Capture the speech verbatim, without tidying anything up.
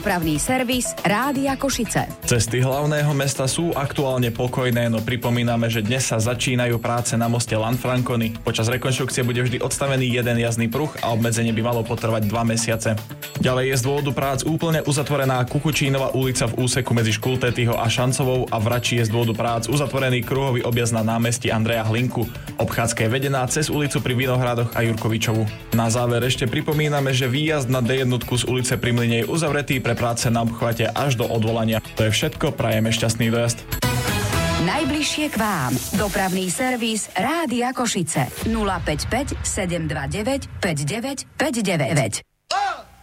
Dopravný servis Rádia Košice. Cesty hlavného mesta sú aktuálne pokojné, no pripomíname, že dnes sa začínajú práce na moste Lanfranconi. Počas rekonštrukcie bude vždy odstavený jeden jazdný pruh a obmedzenie by malo potrvať dva mesiace. Ďalej je z dôvodu prác úplne uzatvorená Kukučínova ulica v úseku medzi Škultetýho a Šancovou a v Rači je z dôvodu prác uzatvorený kruhový objazd na námestí Andreja Hlinku. Obchádzka je vedená cez ulicu pri Vinohradoch a Jurkovičovu. Na záver ešte pripomíname, že výjazd na dé jedna z ulice pri Mlyne je uzavretý pre práce na obchvate až do odvolania. To je všetko, prajeme šťastný dojazd. Najbližšie k vám. Dopravný servis Rádia Košice nula päť päť sedem dva deväť päť deväť päť deväť.